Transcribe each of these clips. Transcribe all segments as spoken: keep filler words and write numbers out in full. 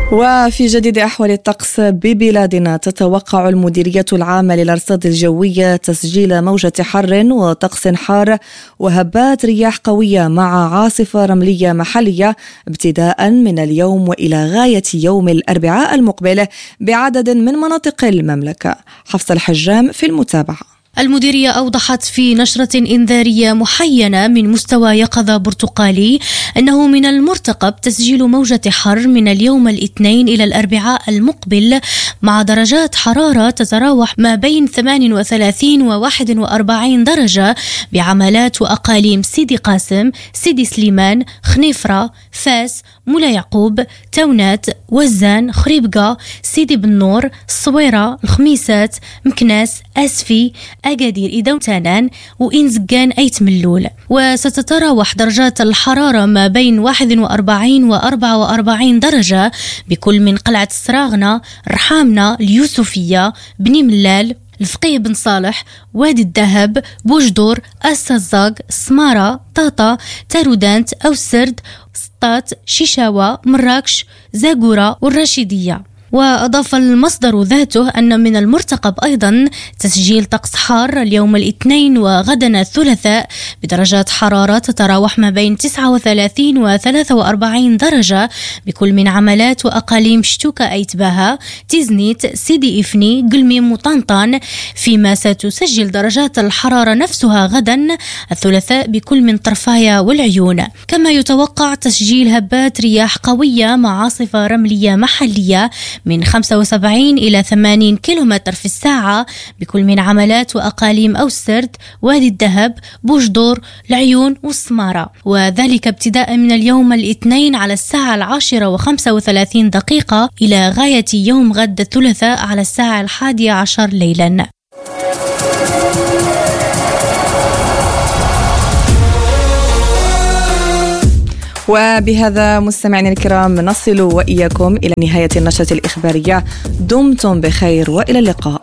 وفي جديد أحوال الطقس ببلادنا، تتوقع المديرية العامة للأرصاد الجوية تسجيل موجة حر وطقس حار وهبات رياح قوية مع عاصفة رملية محلية ابتداء من اليوم وإلى غاية يوم الأربعاء المقبل بعدد من مناطق المملكة. حفص الحجام في المتابعة. المديرية أوضحت في نشرة إنذارية محينة من مستوى يقظة برتقالي أنه من المرتقب تسجيل موجة حر من اليوم الاثنين إلى الأربعاء المقبل مع درجات حرارة تتراوح ما بين ثمانية وثلاثين وواحد وأربعين درجة بعملات وأقاليم سيدي قاسم، سيدي سليمان، خنيفرة، فاس، مولا يعقوب، تونات، وزان، خريبقة، سيدي بنور، الصويرة، الخميسات، مكناس، أسفي، أقادير إيدا وتانان وإنزقان أيت ملول. وستتراوح درجات الحرارة ما بين واحد وأربعين وأربعة وأربعين درجة بكل من قلعة السراغنة، رحامنا، اليوسفية، بني ملال، الفقيه بن صالح، وادي الذهب، بوجدور، السزاق، سمارة، طاطا، تارودانت أو سرد، سطات، شيشاوة، مراكش، زاقورة والرشيدية. وأضاف المصدر ذاته أن من المرتقب أيضا تسجيل طقس حار اليوم الاثنين وغدا الثلاثاء بدرجات حرارة تتراوح ما بين تسعة وثلاثين وثلاثة وأربعين درجة بكل من عملات وأقاليم شتوكا أيتباها، تيزنيت، سيدي إفني، قلميم وطنطان، فيما ستسجل درجات الحرارة نفسها غدا الثلاثاء بكل من طرفايا والعيون. كما يتوقع تسجيل هبات رياح قوية مع عاصفة رملية محلية من خمسة وسبعين إلى ثمانين كيلومتر في الساعة بكل من عملات وأقاليم أو السرد، وادي الذهب، بوجدور، العيون والسمارة، وذلك ابتداء من اليوم الاثنين على الساعة العاشرة وخمسة وثلاثين دقيقة إلى غاية يوم غد الثلاثاء على الساعة الحادية عشر ليلا. وبهذا مستمعين الكرام نصل وإياكم إلى نهاية النشرة الإخبارية. دمتم بخير وإلى اللقاء.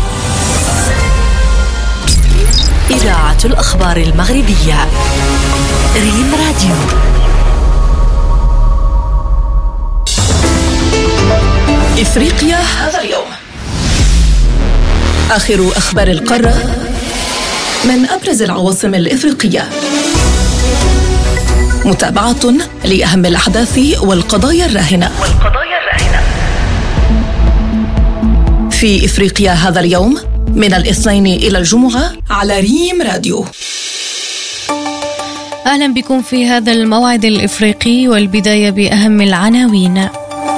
إذاعة الأخبار المغربية، ريم راديو. إفريقيا هذا اليوم، آخر أخبار القارة من أبرز العواصم الإفريقية، متابعة لأهم الأحداث والقضايا الراهنة والقضايا الراهنة في إفريقيا هذا اليوم من الاثنين إلى الجمعة على ريم راديو. أهلا بكم في هذا الموعد الإفريقي، والبداية بأهم العناوين.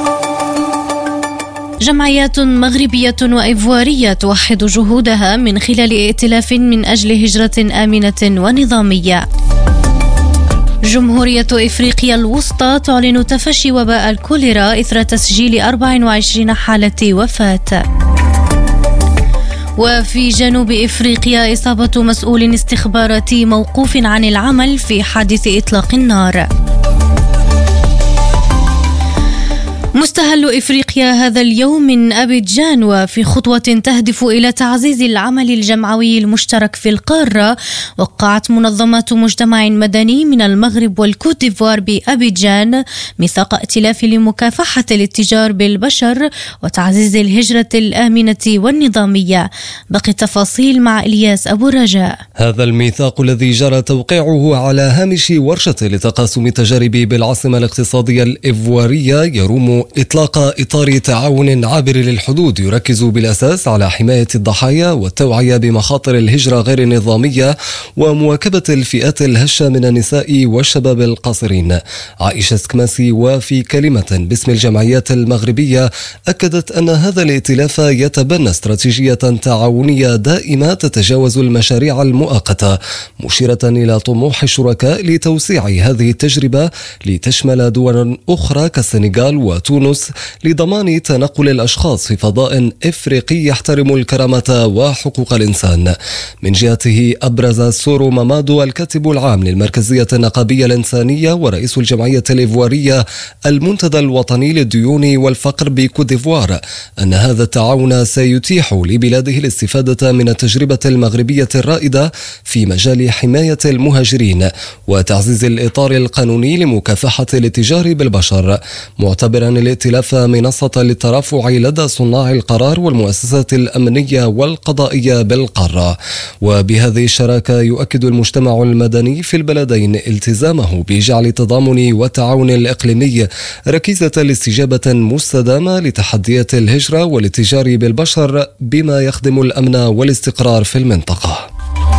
جمعيات مغربية وإيفوارية توحد جهودها من خلال ائتلاف من أجل هجرة آمنة ونظامية. جمهورية إفريقيا الوسطى تعلن تفشي وباء الكوليرا إثر تسجيل أربع وعشرين حالة وفاة. وفي جنوب إفريقيا إصابة مسؤول استخباراتي موقوف عن العمل في حادث إطلاق النار. مستهل إفريقيا هذا اليوم من أبيجان، وفي خطوة تهدف إلى تعزيز العمل الجمعوي المشترك في القارة، وقعت منظمات مجتمع مدني من المغرب والكوت ديفوار بأبيجان ميثاق ائتلاف لمكافحة الاتجار بالبشر وتعزيز الهجرة الآمنة والنظامية. باقي التفاصيل مع إلياس أبو رجاء. هذا الميثاق الذي جرى توقيعه على هامش ورشة لتقاسم التجارب بالعاصمة الاقتصادية الإيفوارية يروم إطلاق إطار تعاون عابر للحدود يركز بالأساس على حماية الضحايا والتوعية بمخاطر الهجرة غير النظامية ومواكبة الفئات الهشة من النساء والشباب القاصرين. عائشة سكماسي وفي كلمة باسم الجمعيات المغربية أكدت أن هذا الائتلاف يتبنى استراتيجية تعاونية دائمة تتجاوز المشاريع المؤقتة، مشيرة إلى طموح الشركاء لتوسيع هذه التجربة لتشمل دول أخرى كالسنغال وتونس لضمان تنقل الأشخاص في فضاء إفريقي يحترم الكرامة وحقوق الإنسان. من جهته أبرز سورو مامادو الكاتب العام للمركزية النقابية الإنسانية ورئيس الجمعية الإيفوارية المنتدى الوطني للديون والفقر بكوت ديفوار أن هذا التعاون سيتيح لبلاده الاستفادة من التجربة المغربية الرائدة في مجال حماية المهاجرين وتعزيز الإطار القانوني لمكافحة الاتجار بالبشر، معتبرا الائتلاف منصة للترافع لدى صناع القرار والمؤسسات الأمنية والقضائية بالقارة. وبهذه الشراكة يؤكد المجتمع المدني في البلدين التزامه بجعل التضامن والتعاون الإقليمي ركيزة لاستجابة مستدامة لتحديات الهجرة والاتجار بالبشر بما يخدم الأمن والاستقرار في المنطقة.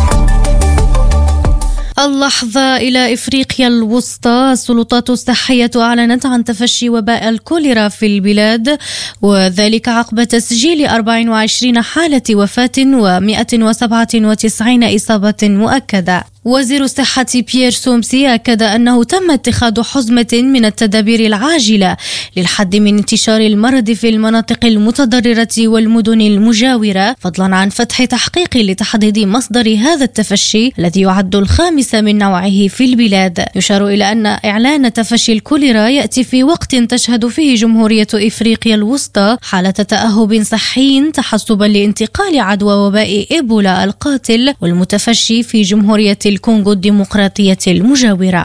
اللحظة إلى إفريقيا الوسطى. السلطات الصحية أعلنت عن تفشي وباء الكوليرا في البلاد، وذلك عقب تسجيل أربع وعشرين حالة وفاة ومئة وسبعة وتسعين إصابة مؤكدة. وزير الصحة بيير سومسي أكد أنه تم اتخاذ حزمة من التدابير العاجلة للحد من انتشار المرض في المناطق المتضررة والمدن المجاورة، فضلا عن فتح تحقيق لتحديد مصدر هذا التفشي الذي يعد الخامس من نوعه في البلاد. يشار إلى أن إعلان تفشي الكوليرا يأتي في وقت تشهد فيه جمهورية إفريقيا الوسطى حالة تأهب صحي تحسبا لانتقال عدوى وباء إيبولا القاتل والمتفشي في جمهورية الكونغو الديمقراطية المجاورة.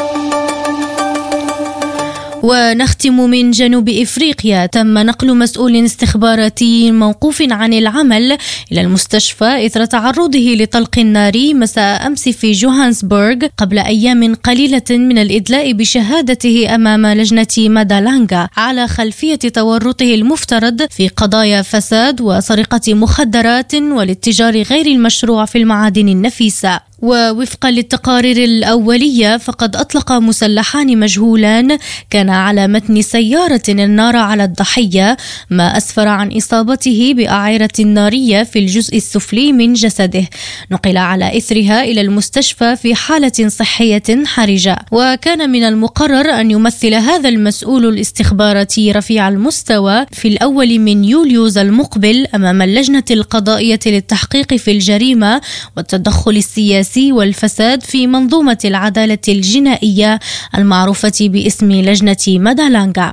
ونختم من جنوب إفريقيا. تم نقل مسؤول استخباراتي موقوف عن العمل إلى المستشفى إثر تعرضه لطلق ناري مساء أمس في جوهانسبورغ قبل أيام قليلة من الإدلاء بشهادته أمام لجنة مادالانغا على خلفية تورطه المفترض في قضايا فساد وسرقة مخدرات والاتجار غير المشروع في المعادن النفيسة. ووفقا للتقارير الأولية فقد أطلق مسلحان مجهولان كان على متن سيارة النار على الضحية، ما أسفر عن إصابته بأعيرة نارية في الجزء السفلي من جسده. نقل على إثرها إلى المستشفى في حالة صحية حرجة. وكان من المقرر أن يمثل هذا المسؤول الاستخباراتي رفيع المستوى في الأول من يوليوز المقبل أمام اللجنة القضائية للتحقيق في الجريمة والتدخل السياسي والفساد في منظومة العدالة الجنائية المعروفة باسم لجنة مادالانغا.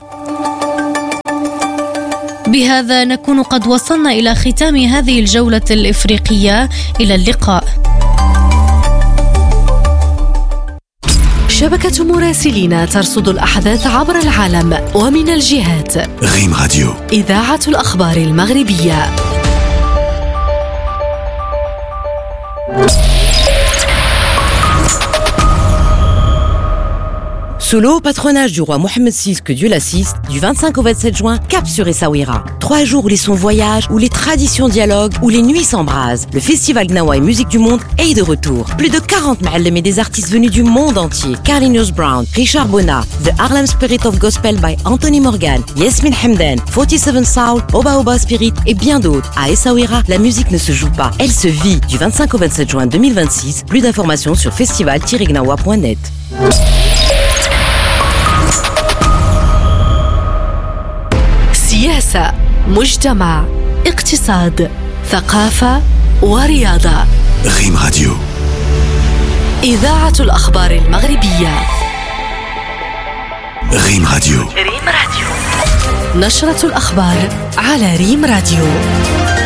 بهذا نكون قد وصلنا إلى ختام هذه الجولة الإفريقية. إلى اللقاء. شبكة مراسلين ترصد الأحداث عبر العالم ومن الجهات. ريم راديو إذاعة الأخبار المغربية. Sous le haut patronage du roi Mohammed six, que Dieu l'assiste, du vingt-cinq au vingt-sept juin, cap sur Essaouira. Trois jours où les sons voyagent, où les traditions dialoguent, où les nuits s'embrasent. Le festival Gnawa et Musique du Monde est de retour. Plus de quarante ma'allem et des artistes venus du monde entier. Carlinhos Brown, Richard Bona, The Harlem Spirit of Gospel by Anthony Morgan, Yasmin Hamdan, forty-seven Soul, Oba Oba Spirit et bien d'autres. À Essaouira, la musique ne se joue pas, elle se vit. Du vingt-cinq au vingt-sept juin deux mille vingt-six, plus d'informations sur festival tiret gnawa point net. سياسة، مجتمع، اقتصاد، ثقافة ورياضة. ريم راديو إذاعة الأخبار المغربية. ريم راديو ريم راديو نشرة الأخبار على ريم راديو.